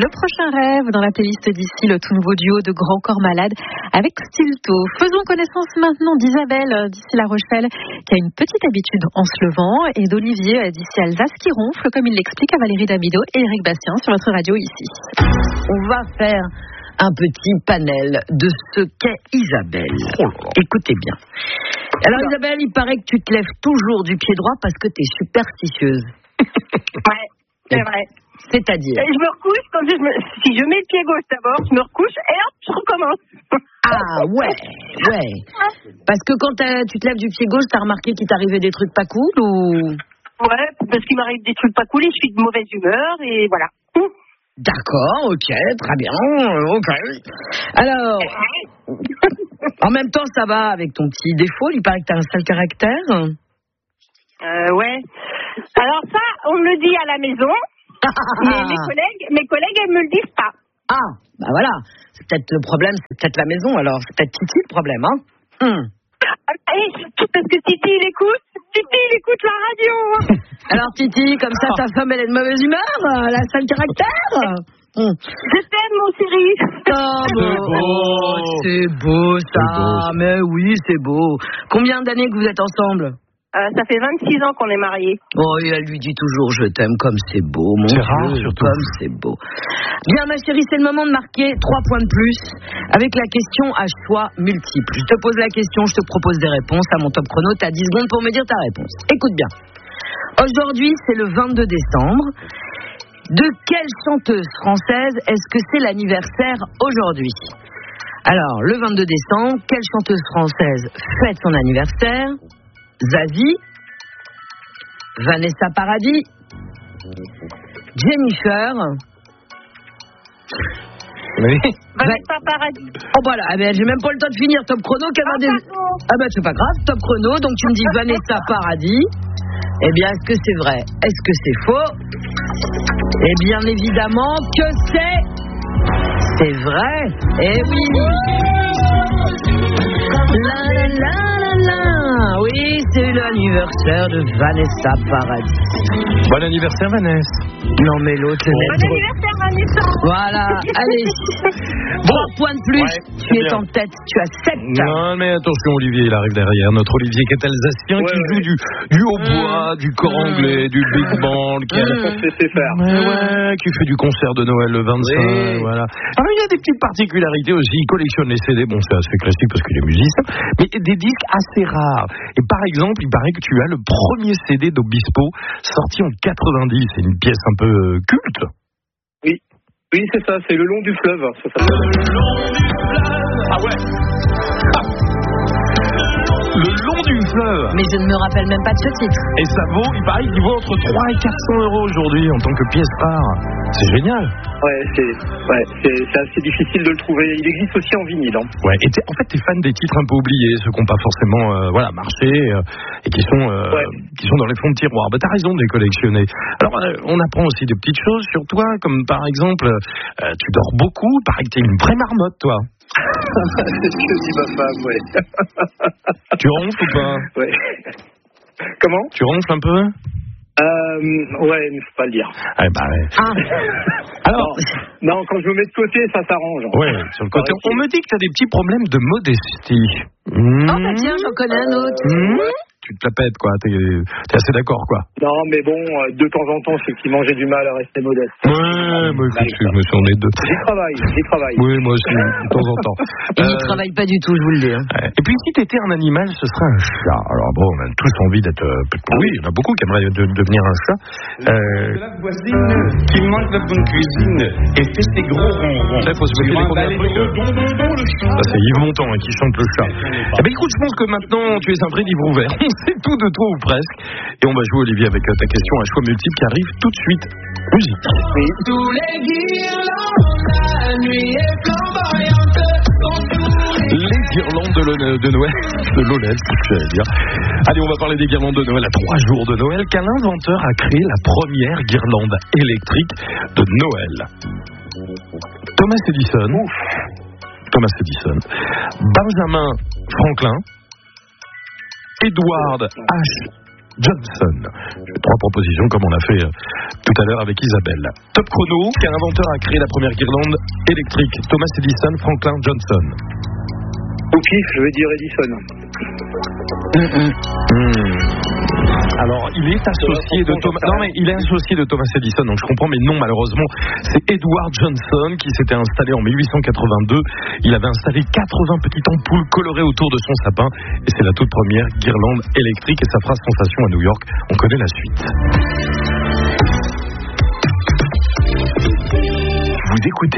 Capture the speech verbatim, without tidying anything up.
Le prochain rêve dans la playlist d'ici, le tout nouveau duo de Grand Corps Malade avec Stilto. Faisons connaissance maintenant d'Isabelle d'ici La Rochelle qui a une petite habitude en se levant et d'Olivier d'ici Alsace qui ronfle comme il l'explique à Valérie Damido et Eric Bastien sur votre radio ici. On va faire un petit panel de ce qu'est Isabelle. Oh là là. Écoutez bien. Alors Isabelle, il paraît que tu te lèves toujours du pied droit parce que tu es superstitieuse. Ouais, c'est vrai. C'est-à-dire Je me recouche, quand je me... si je mets le pied gauche d'abord, je me recouche et hop, je recommence. Ah ouais, ouais. Parce que quand tu te lèves du pied gauche, t'as remarqué qu'il t'arrivait des trucs pas cool ou... Ouais, parce qu'il m'arrive des trucs pas cool et je suis de mauvaise humeur et voilà. D'accord, ok, très bien, ok. Alors, en même temps, ça va avec ton petit défaut, il paraît que t'as un sale caractère. Euh, ouais. Alors ça, on me le dit à la maison, mais mes collègues, mes collègues, elles me le disent pas. Ah, bah voilà, c'est peut-être le problème, c'est peut-être la maison, alors c'est peut-être Titi le problème, hein. Hum. Et parce que Titi, il écoute, Titi, il écoute la radio. Alors Titi, comme ça, ta femme, elle est de mauvaise humeur, elle a un sale caractère. Hum. Je t'aime, mon chéri. Oh, c'est beau, c'est beau ça, c'est beau. Mais oui, c'est beau. Combien d'années que vous êtes ensemble? Euh, ça fait vingt-six ans qu'on est mariés. Oh, et elle lui dit toujours je t'aime, comme c'est beau, mon c'est Dieu, rare, surtout. Comme c'est beau. Bien, ma chérie, c'est le moment de marquer trois points de plus avec la question à choix multiple. Je te pose la question, je te propose des réponses. À mon top chrono, tu as dix secondes pour me dire ta réponse. Écoute bien. Aujourd'hui, c'est le vingt-deux décembre. De quelle chanteuse française est-ce que c'est l'anniversaire aujourd'hui? Alors, le vingt-deux décembre, quelle chanteuse française fête son anniversaire? Zazie, Vanessa Paradis, Jennifer. Oui. Vanessa Paradis. Oh voilà, eh ben, j'ai même pas le temps de finir top chrono. Ah, des... ah ben c'est pas grave, top chrono. Donc tu me dis Vanessa Paradis. Eh bien, est-ce que c'est vrai? Est-ce que c'est faux? Eh bien évidemment que c'est... C'est vrai. Eh oui. La la la la la. Oui, c'est l'anniversaire de Vanessa Paradis. Bon anniversaire, Vanessa. Non, mais l'autre, c'est Bon anniversaire, Vanessa. Voilà, allez. Trois points de plus. Ouais, tu es bien. en tête, tu as sept. Non, mais attention, Olivier, il arrive derrière. Notre Olivier qui est alsacien, ouais, qui ouais. joue du, du hautbois, mmh. du cor anglais, du big band, qui, a... mmh. faire. Ouais, ouais, qui fait du concert de Noël le vingt-cinq. Oui. Voilà. Alors, il y a des petites particularités aussi. Il collectionne les C D. Bon, c'est assez classique parce qu'il est musicien. Mais des disques assez rares. Et par exemple, il paraît que tu as le premier C D d'Obispo sorti en quatre-vingt-dix. C'est une pièce un peu euh, culte. Oui, oui, c'est ça. C'est Le Long du Fleuve. Ça s'appelle. Le Long du Fleuve. Ah ouais. Ah. Le Long du Fleuve. Mais je ne me rappelle même pas de ce titre. Et ça vaut, il paraît qu'il vaut entre trois et quatre cents euros aujourd'hui en tant que pièce rare. C'est génial. Ouais, c'est, ouais, c'est, c'est assez difficile de le trouver. Il existe aussi en vinyle. Hein. Ouais, et en fait, t'es fan des titres un peu oubliés, ceux qui n'ont pas forcément euh, voilà, marché euh, et qui sont, euh, ouais. qui sont dans les fonds de tiroir. Bah, t'as raison de les collectionner. Alors, euh, on apprend aussi des petites choses sur toi, comme par exemple, euh, tu dors beaucoup. Il paraît que t'es une vraie marmotte, toi. C'est ce que dit ma femme, ouais. Tu ronfles ou pas? Ouais. Comment? Tu ronfles un peu? Euh, ouais, mais faut pas le dire. Ah, bah, ouais. Ah. Alors, non, quand je me mets de côté, ça s'arrange. Ouais, sur le côté. On me dit que tu as des petits problèmes de modestie. Mmh. Oh, bah tiens, j'en connais un autre. Mmh. Tu te la pètes, quoi. T'es, t'es assez d'accord, quoi. Non, mais bon, de temps en temps, effectivement, j'ai du mal à rester modeste. Ouais, moi, écoute, je me suis en les deux. J'y travaille, j'y travaille. Oui, moi aussi, de temps en temps. Il n'y euh... travaille pas du tout, je vous le dis. Hein. Et puis, si t'étais un animal, ce serait un chat. Alors, bon, on a tous envie d'être... Euh, oui, il y en a beaucoup qui aimeraient de, devenir un chat. Euh... La voisine qui mange la bonne cuisine et fait ses gros ronrons. Il faut se mettre les premiers trucs. Ça, c'est Yves Montand hein, qui chante le chat. Eh ben, écoute, je pense que maintenant, tu es un vrai livre ouvert. On sait tout de toi ou presque. Et on va jouer, Olivier, avec ta question à choix multiple qui arrive tout de suite. Musique. Oui. Tous les guirlandes, la nuit est flamboyante. Les guirlandes de, de Noël. De l'Oled, c'est ce que j'allais dire. Allez, on va parler des guirlandes de Noël à trois jours de Noël. Quel inventeur a créé la première guirlande électrique de Noël? Thomas Edison. Ouf. Thomas Edison. Benjamin Franklin. Edward H. Johnson. J'ai trois propositions comme on a fait euh, tout à l'heure avec Isabelle. Top chrono, quel inventeur a créé la première guirlande électrique? Thomas Edison, Franklin, Johnson. Au pif, je vais dire Edison. Mmh. Alors, il est associé de Thomas. Non, mais il est associé de Thomas Edison, donc je comprends, mais non, malheureusement, c'est Edward Johnson qui s'était installé en mille huit cent quatre-vingt-deux. Il avait installé quatre-vingts petites ampoules colorées autour de son sapin, et c'est la toute première guirlande électrique, et ça fera sensation à New York. On connaît la suite. Vous écoutez.